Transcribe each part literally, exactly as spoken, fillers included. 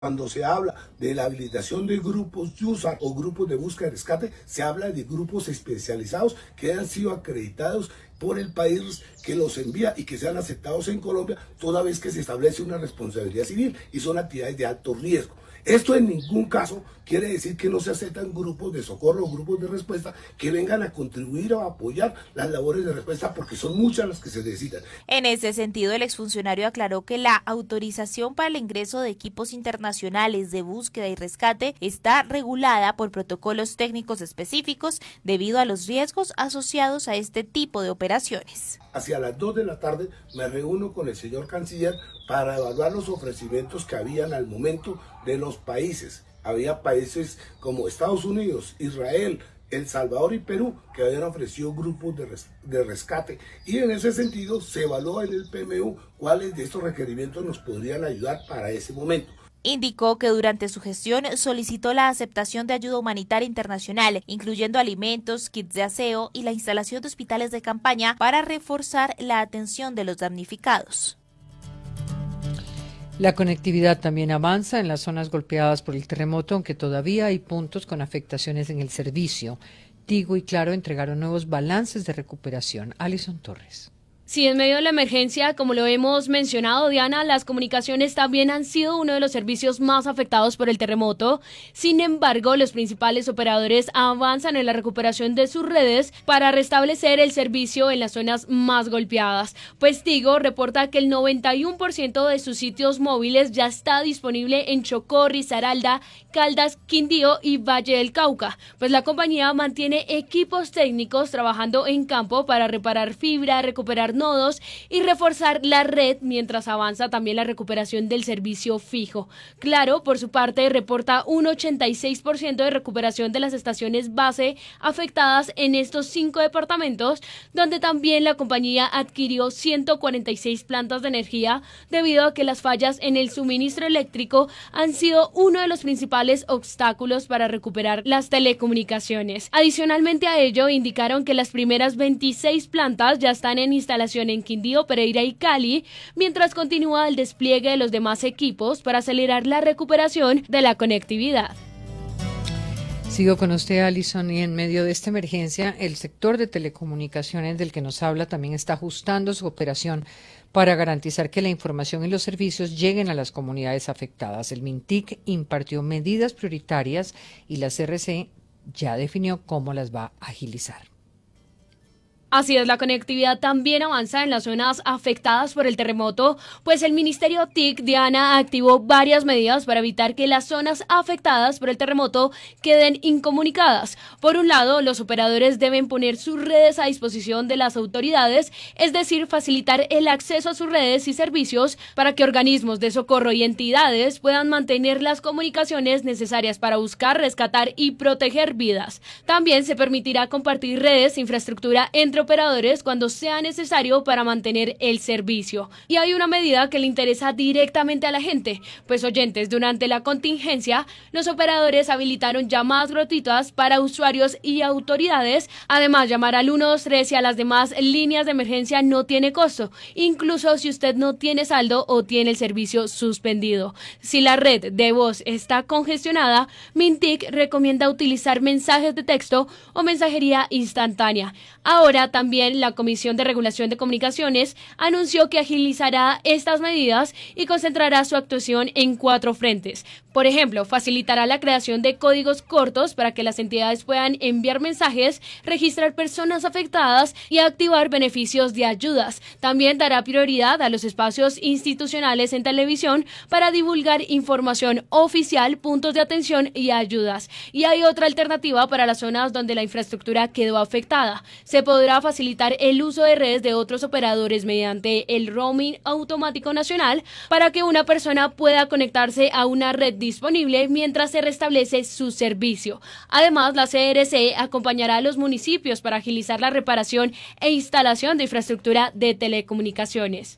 Cuando se habla de la habilitación de grupos YUSA o grupos de búsqueda y rescate, se habla de grupos especializados que han sido acreditados por el país que los envía y que sean aceptados en Colombia, toda vez que se establece una responsabilidad civil y son actividades de alto riesgo. Esto en ningún caso quiere decir que no se aceptan grupos de socorro o grupos de respuesta que vengan a contribuir o a apoyar las labores de respuesta, porque son muchas las que se necesitan. En ese sentido, el exfuncionario aclaró que la autorización para el ingreso de equipos internacionales de búsqueda y rescate está regulada por protocolos técnicos específicos debido a los riesgos asociados a este tipo de operaciones. Hacia las dos de la tarde me reúno con el señor canciller para evaluar los ofrecimientos que habían al momento de los países. Había países como Estados Unidos, Israel, El Salvador y Perú que habían ofrecido grupos de, res de rescate, y en ese sentido se evaluó en el P M U cuáles de estos requerimientos nos podrían ayudar para ese momento. Indicó que durante su gestión solicitó la aceptación de ayuda humanitaria internacional, incluyendo alimentos, kits de aseo y la instalación de hospitales de campaña para reforzar la atención de los damnificados. La conectividad también avanza en las zonas golpeadas por el terremoto, aunque todavía hay puntos con afectaciones en el servicio. Tigo y Claro entregaron nuevos balances de recuperación. Alison Torres. Sí, en medio de la emergencia, como lo hemos mencionado, Diana, las comunicaciones también han sido uno de los servicios más afectados por el terremoto. Sin embargo, los principales operadores avanzan en la recuperación de sus redes para restablecer el servicio en las zonas más golpeadas. Pues Tigo reporta que el noventa y uno por ciento de sus sitios móviles ya está disponible en Chocó, Risaralda, Caldas, Quindío y Valle del Cauca. Pues la compañía mantiene equipos técnicos trabajando en campo para reparar fibra, recuperar nodos y reforzar la red, mientras avanza también la recuperación del servicio fijo. Claro, por su parte, reporta un ochenta y seis por ciento de recuperación de las estaciones base afectadas en estos cinco departamentos, donde también la compañía adquirió ciento cuarenta y seis plantas de energía debido a que las fallas en el suministro eléctrico han sido uno de los principales obstáculos para recuperar las telecomunicaciones. Adicionalmente a ello, indicaron que las primeras veintiséis plantas ya están en instalación en Quindío, Pereira y Cali, mientras continúa el despliegue de los demás equipos para acelerar la recuperación de la conectividad. Sigo con usted, Alison, y en medio de esta emergencia, el sector de telecomunicaciones del que nos habla también está ajustando su operación para garantizar que la información y los servicios lleguen a las comunidades afectadas. El MINTIC impartió medidas prioritarias y la C R C ya definió cómo las va a agilizar. Así es, la conectividad también avanza en las zonas afectadas por el terremoto, pues el Ministerio T I C, Diana, activó varias medidas para evitar que las zonas afectadas por el terremoto queden incomunicadas. Por un lado, los operadores deben poner sus redes a disposición de las autoridades, es decir, facilitar el acceso a sus redes y servicios para que organismos de socorro y entidades puedan mantener las comunicaciones necesarias para buscar, rescatar y proteger vidas. También se permitirá compartir redes e infraestructura entre operadores cuando sea necesario para mantener el servicio. Y hay una medida que le interesa directamente a la gente, pues oyentes, durante la contingencia, los operadores habilitaron llamadas gratuitas para usuarios y autoridades. Además, llamar al uno dos tres y a las demás líneas de emergencia no tiene costo, incluso si usted no tiene saldo o tiene el servicio suspendido. Si la red de voz está congestionada, MINTIC recomienda utilizar mensajes de texto o mensajería instantánea. Ahora también la Comisión de Regulación de Comunicaciones anunció que agilizará estas medidas y concentrará su actuación en cuatro frentes. Por ejemplo, facilitará la creación de códigos cortos para que las entidades puedan enviar mensajes, registrar personas afectadas y activar beneficios de ayudas. También dará prioridad a los espacios institucionales en televisión para divulgar información oficial, puntos de atención y ayudas. Y hay otra alternativa para las zonas donde la infraestructura quedó afectada. Se podrá facilitar el uso de redes de otros operadores mediante el roaming automático nacional para que una persona pueda conectarse a una red disponible mientras se restablece su servicio. Además, la C R C acompañará a los municipios para agilizar la reparación e instalación de infraestructura de telecomunicaciones.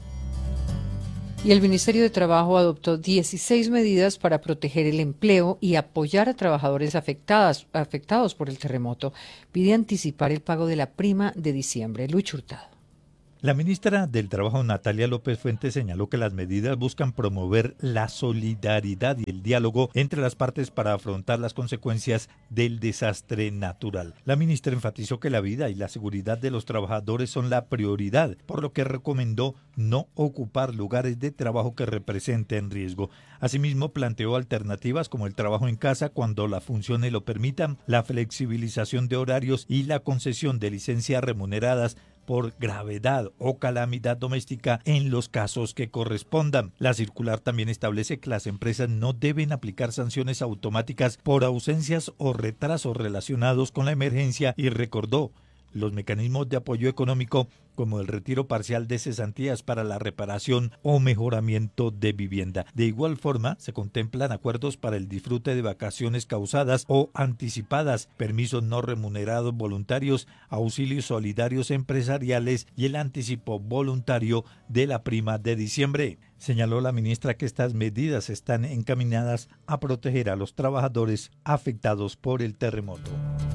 Y el Ministerio de Trabajo adoptó dieciséis medidas para proteger el empleo y apoyar a trabajadores afectadas, afectados por el terremoto. Pide anticipar el pago de la prima de diciembre. Luis Hurtado. La ministra del Trabajo, Natalia López Fuentes, señaló que las medidas buscan promover la solidaridad y el diálogo entre las partes para afrontar las consecuencias del desastre natural. La ministra enfatizó que la vida y la seguridad de los trabajadores son la prioridad, por lo que recomendó no ocupar lugares de trabajo que representen riesgo. Asimismo, planteó alternativas como el trabajo en casa cuando las funciones lo permitan, la flexibilización de horarios y la concesión de licencias remuneradas por gravedad o calamidad doméstica en los casos que correspondan. La circular también establece que las empresas no deben aplicar sanciones automáticas por ausencias o retrasos relacionados con la emergencia y recordó los mecanismos de apoyo económico como el retiro parcial de cesantías para la reparación o mejoramiento de vivienda. De igual forma, se contemplan acuerdos para el disfrute de vacaciones causadas o anticipadas, permisos no remunerados voluntarios, auxilios solidarios empresariales y el anticipo voluntario de la prima de diciembre. Señaló la ministra que estas medidas están encaminadas a proteger a los trabajadores afectados por el terremoto.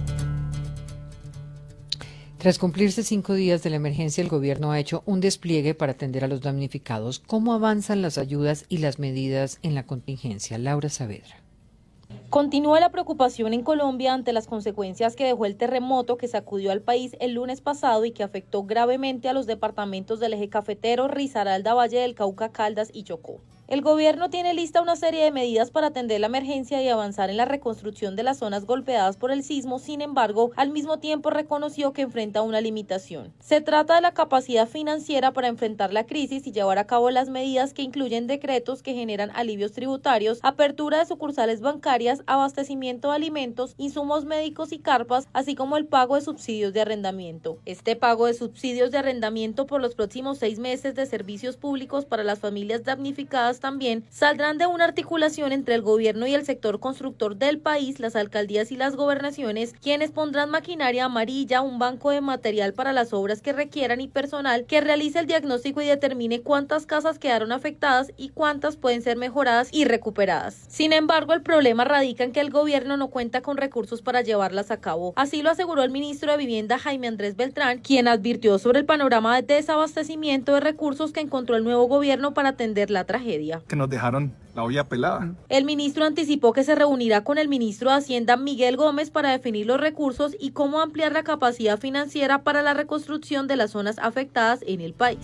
Tras cumplirse cinco días de la emergencia, el gobierno ha hecho un despliegue para atender a los damnificados. ¿Cómo avanzan las ayudas y las medidas en la contingencia? Laura Saavedra. Continúa la preocupación en Colombia ante las consecuencias que dejó el terremoto que sacudió al país el lunes pasado y que afectó gravemente a los departamentos del eje cafetero, Risaralda, Valle del Cauca, Caldas y Chocó. El gobierno tiene lista una serie de medidas para atender la emergencia y avanzar en la reconstrucción de las zonas golpeadas por el sismo. Sin embargo, al mismo tiempo reconoció que enfrenta una limitación. Se trata de la capacidad financiera para enfrentar la crisis y llevar a cabo las medidas que incluyen decretos que generan alivios tributarios, apertura de sucursales bancarias, abastecimiento de alimentos, insumos médicos y carpas, así como el pago de subsidios de arrendamiento. Este pago de subsidios de arrendamiento por los próximos seis meses de servicios públicos para las familias damnificadas también saldrán de una articulación entre el gobierno y el sector constructor del país, las alcaldías y las gobernaciones, quienes pondrán maquinaria amarilla, un banco de material para las obras que requieran y personal que realice el diagnóstico y determine cuántas casas quedaron afectadas y cuántas pueden ser mejoradas y recuperadas. Sin embargo, el problema radica en que el gobierno no cuenta con recursos para llevarlas a cabo. Así lo aseguró el ministro de Vivienda, Jaime Andrés Beltrán, quien advirtió sobre el panorama de desabastecimiento de recursos que encontró el nuevo gobierno para atender la tragedia. Que nos dejaron la olla pelada. El ministro anticipó que se reunirá con el ministro de Hacienda, Miguel Gómez, para definir los recursos y cómo ampliar la capacidad financiera para la reconstrucción de las zonas afectadas en el país.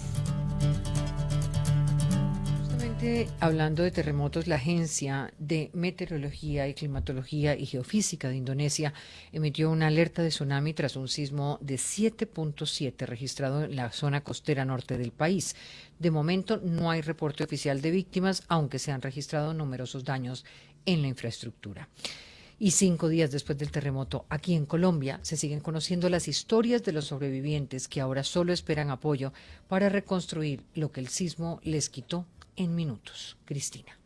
Hablando de terremotos, la Agencia de Meteorología y Climatología y Geofísica de Indonesia emitió una alerta de tsunami tras un sismo de siete punto siete registrado en la zona costera norte del país. De momento no hay reporte oficial de víctimas, aunque se han registrado numerosos daños en la infraestructura. Y cinco días después del terremoto, aquí en Colombia, se siguen conociendo las historias de los sobrevivientes que ahora solo esperan apoyo para reconstruir lo que el sismo les quitó en minutos. Cristina.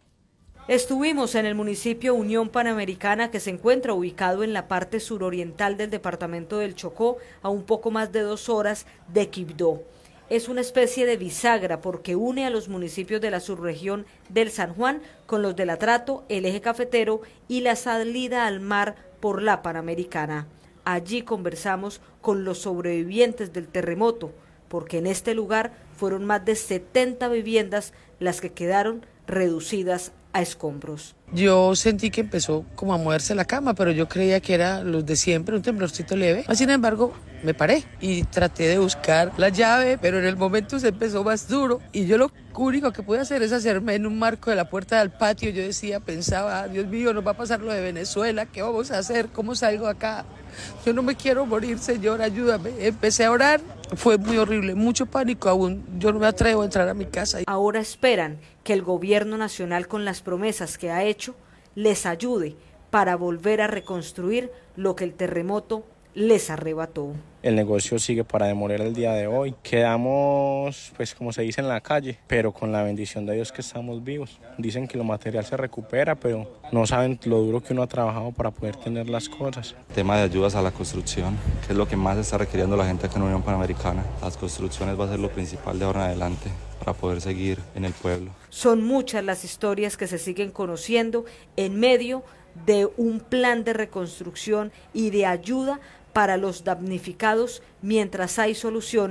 Estuvimos en el municipio Unión Panamericana, que se encuentra ubicado en la parte suroriental del departamento del Chocó, a un poco más de dos horas de Quibdó. Es una especie de bisagra porque une a los municipios de la subregión del San Juan con los del Atrato, el eje cafetero y la salida al mar por la Panamericana. Allí conversamos con los sobrevivientes del terremoto, porque en este lugar fueron más de setenta viviendas las que quedaron reducidas a escombros. Yo sentí que empezó como a moverse la cama, pero yo creía que era los de siempre, un temblorcito leve. Sin embargo, me paré y traté de buscar la llave, pero en el momento se empezó más duro y yo lo único que pude hacer es hacerme en un marco de la puerta del patio. Yo decía, pensaba, Dios mío, nos va a pasar lo de Venezuela, ¿qué vamos a hacer? ¿Cómo salgo acá? Yo no me quiero morir, Señor, ayúdame. Empecé a orar, fue muy horrible, mucho pánico aún. Yo no me atrevo a entrar a mi casa. Ahora esperan que el gobierno nacional, con las promesas que ha hecho, les ayude para volver a reconstruir lo que el terremoto les arrebató. El negocio sigue para demoler el día de hoy. Quedamos, pues como se dice, en la calle, pero con la bendición de Dios que estamos vivos. Dicen que lo material se recupera, pero no saben lo duro que uno ha trabajado para poder tener las cosas. Tema de ayudas a la construcción, que es lo que más está requiriendo la gente acá en Unión Panamericana. Las construcciones va a ser lo principal de ahora en adelante para poder seguir en el pueblo. Son muchas las historias que se siguen conociendo en medio de un plan de reconstrucción y de ayuda para los damnificados, mientras hay soluciones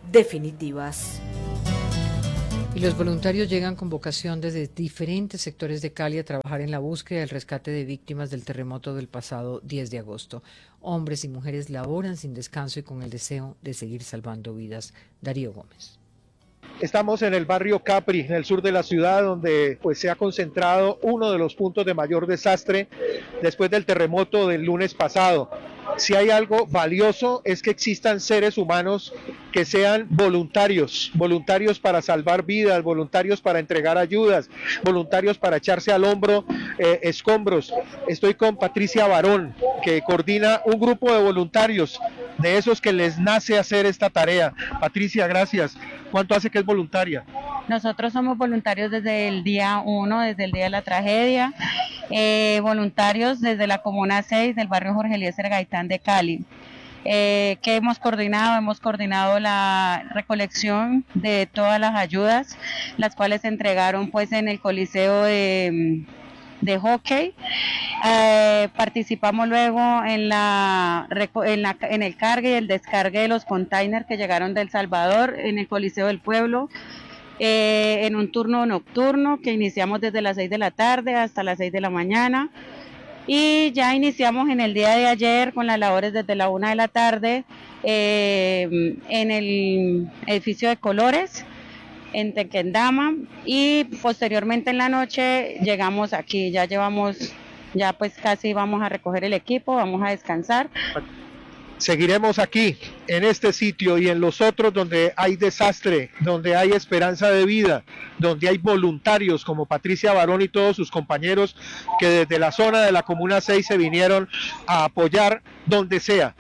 definitivas. Y los voluntarios llegan con vocación desde diferentes sectores de Cali a trabajar en la búsqueda y el rescate de víctimas del terremoto del pasado diez de agosto. Hombres y mujeres laboran sin descanso y con el deseo de seguir salvando vidas. Darío Gómez. Estamos en el barrio Capri, en el sur de la ciudad, donde pues se ha concentrado uno de los puntos de mayor desastre después del terremoto del lunes pasado. Si hay algo valioso es que existan seres humanos que sean voluntarios, voluntarios para salvar vidas, voluntarios para entregar ayudas, voluntarios para echarse al hombro eh, escombros. Estoy con Patricia Barón, que coordina un grupo de voluntarios, de esos que les nace hacer esta tarea. Patricia, gracias. ¿Cuánto hace que es voluntaria? Nosotros somos voluntarios desde el día uno, desde el día de la tragedia, eh, voluntarios desde la Comuna seis del barrio Jorge Eliezer Gaitán de Cali. Eh, ¿Qué hemos coordinado? Hemos coordinado la recolección de todas las ayudas, las cuales se entregaron pues en el Coliseo de... de hockey. Eh, participamos luego en la, en la en el cargue y el descargue de los containers que llegaron de El Salvador en el Coliseo del Pueblo, eh, en un turno nocturno que iniciamos desde las seis de la tarde hasta las seis de la mañana, y ya iniciamos en el día de ayer con las labores desde la una de la tarde eh, en el edificio de Colores en Tequendama, y posteriormente en la noche llegamos aquí. Ya llevamos, ya pues casi vamos a recoger el equipo, vamos a descansar. Seguiremos aquí, en este sitio y en los otros donde hay desastre, donde hay esperanza de vida, donde hay voluntarios como Patricia Barón y todos sus compañeros que desde la zona de la Comuna seis se vinieron a apoyar donde sea.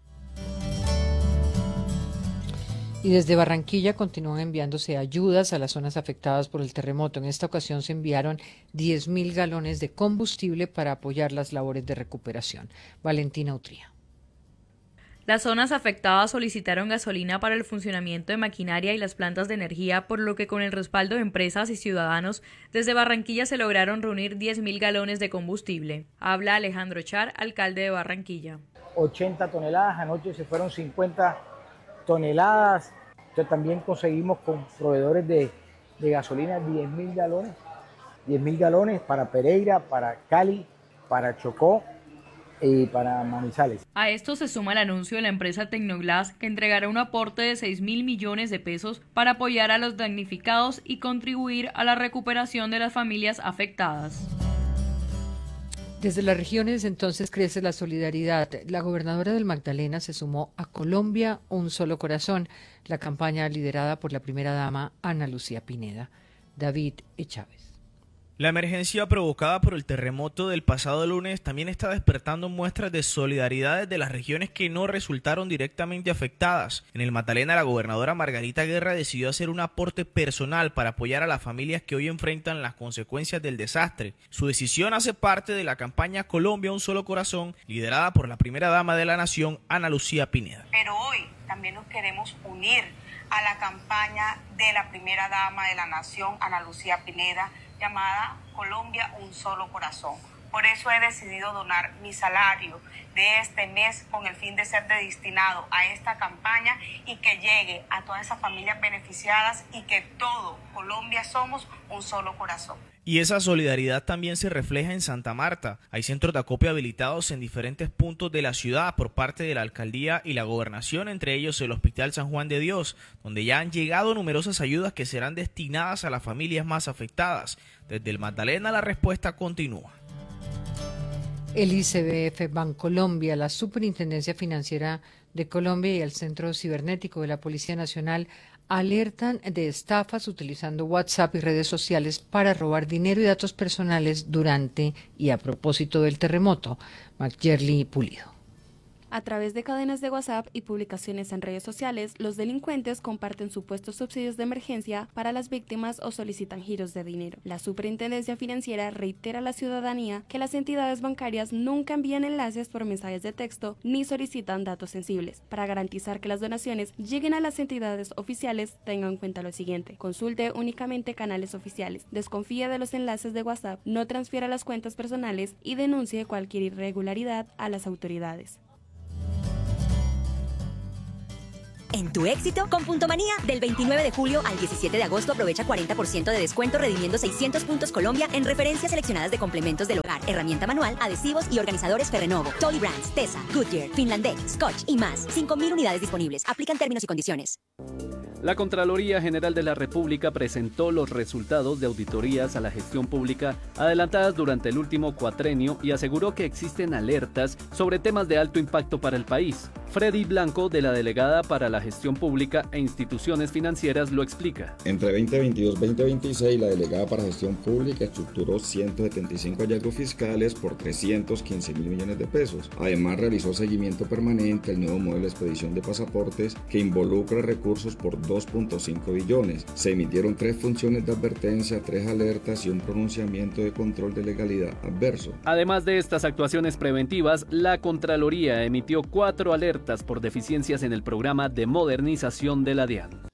Y desde Barranquilla continúan enviándose ayudas a las zonas afectadas por el terremoto. En esta ocasión se enviaron diez mil galones de combustible para apoyar las labores de recuperación. Valentina Utría. Las zonas afectadas solicitaron gasolina para el funcionamiento de maquinaria y las plantas de energía, por lo que con el respaldo de empresas y ciudadanos, desde Barranquilla se lograron reunir diez mil galones de combustible. Habla Alejandro Char, alcalde de Barranquilla. ochenta toneladas, anoche se fueron cincuenta toneladas. Entonces también conseguimos con proveedores de, de gasolina diez mil galones, diez mil galones para Pereira, para Cali, para Chocó y para Manizales. A esto se suma el anuncio de la empresa Tecnoglass, que entregará un aporte de seis mil millones de pesos para apoyar a los damnificados y contribuir a la recuperación de las familias afectadas. Desde las regiones entonces crece la solidaridad. La gobernadora del Magdalena se sumó a Colombia, un solo corazón, la campaña liderada por la primera dama Ana Lucía Pineda. David E. Chávez. La emergencia provocada por el terremoto del pasado lunes también está despertando muestras de solidaridad desde las regiones que no resultaron directamente afectadas. En el Magdalena, la gobernadora Margarita Guerra decidió hacer un aporte personal para apoyar a las familias que hoy enfrentan las consecuencias del desastre. Su decisión hace parte de la campaña Colombia Un Solo Corazón, liderada por la primera dama de la nación, Ana Lucía Pineda. Pero hoy también nos queremos unir a la campaña de la primera dama de la nación, Ana Lucía Pineda, llamada Colombia Un Solo Corazón. Por eso he decidido donar mi salario de este mes con el fin de ser destinado a esta campaña y que llegue a todas esas familias beneficiadas y que todo Colombia somos un solo corazón. Y esa solidaridad también se refleja en Santa Marta. Hay centros de acopio habilitados en diferentes puntos de la ciudad por parte de la alcaldía y la gobernación, entre ellos el Hospital San Juan de Dios, donde ya han llegado numerosas ayudas que serán destinadas a las familias más afectadas. Desde el Magdalena la respuesta continúa. El I C B F Bancolombia, la Superintendencia Financiera de Colombia y el Centro Cibernético de la Policía Nacional alertan de estafas utilizando WhatsApp y redes sociales para robar dinero y datos personales durante y a propósito del terremoto. Macjerly Pulido. A través de cadenas de WhatsApp y publicaciones en redes sociales, los delincuentes comparten supuestos subsidios de emergencia para las víctimas o solicitan giros de dinero. La Superintendencia Financiera reitera a la ciudadanía que las entidades bancarias nunca envían enlaces por mensajes de texto ni solicitan datos sensibles. Para garantizar que las donaciones lleguen a las entidades oficiales, tenga en cuenta lo siguiente: consulte únicamente canales oficiales, desconfíe de los enlaces de WhatsApp, no transfiera las cuentas personales y denuncie cualquier irregularidad a las autoridades. en tu éxito con Punto Manía. Del veintinueve de julio al diecisiete de agosto aprovecha cuarenta por ciento de descuento redimiendo seiscientos puntos Colombia en referencias seleccionadas de complementos del hogar, herramienta manual, adhesivos y organizadores Ferrenovo, Tolly Brands, Tesa, Goodyear, Finlandec, Scotch y más. cinco mil unidades disponibles. Aplican términos y condiciones. La Contraloría General de la República presentó los resultados de auditorías a la gestión pública adelantadas durante el último cuatrenio y aseguró que existen alertas sobre temas de alto impacto para el país. Freddy Blanco, de la Delegada para la Gestión Pública e Instituciones Financieras, lo explica. Entre veinte veintidós y veinte veintiséis, la Delegada para Gestión Pública estructuró ciento setenta y cinco hallazgos fiscales por trescientos quince mil millones de pesos. Además, realizó seguimiento permanente al nuevo modelo de expedición de pasaportes que involucra recursos por dos punto cinco billones. Se emitieron tres funciones de advertencia, tres alertas y un pronunciamiento de control de legalidad adverso. Además de estas actuaciones preventivas, la Contraloría emitió cuatro alertas por deficiencias en el programa de modernización de la DIAN.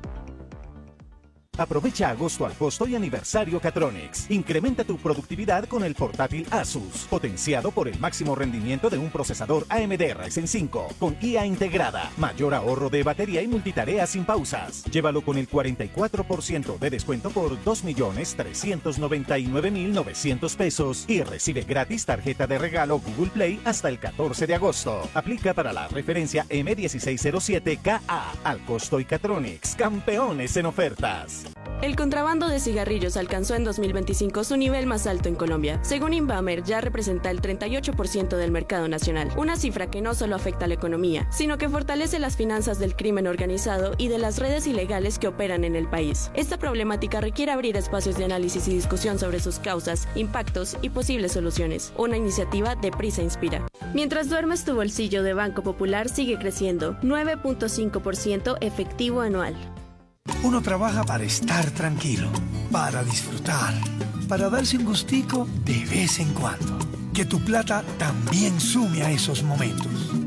Aprovecha agosto al costo y aniversario Catronics. Incrementa tu productividad con el portátil Asus, potenciado por el máximo rendimiento de un procesador A M D Ryzen cinco, con I A integrada, mayor ahorro de batería y multitarea sin pausas. Llévalo con el cuarenta y cuatro por ciento de descuento por dos millones trescientos noventa y nueve mil novecientos pesos y recibe gratis tarjeta de regalo Google Play hasta el catorce de agosto. Aplica para la referencia M dieciséis cero siete K A. Al costo y Catronics, campeones en ofertas. El contrabando de cigarrillos alcanzó en dos mil veinticinco su nivel más alto en Colombia. Según Inbamer, ya representa el treinta y ocho por ciento del mercado nacional, una cifra que no solo afecta a la economía, sino que fortalece las finanzas del crimen organizado y de las redes ilegales que operan en el país. Esta problemática requiere abrir espacios de análisis y discusión sobre sus causas, impactos y posibles soluciones. Una iniciativa de Prisa Inspira. Mientras duermes, tu bolsillo de Banco Popular sigue creciendo, nueve punto cinco por ciento efectivo anual. Uno trabaja para estar tranquilo, para disfrutar, para darse un gustico de vez en cuando. Que tu plata también sume a esos momentos.